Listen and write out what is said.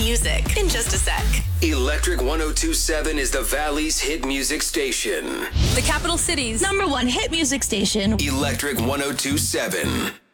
music in just a sec. Electric 1027 is the Valley's hit music station. The capital city's #1 hit music station. Electric 1027.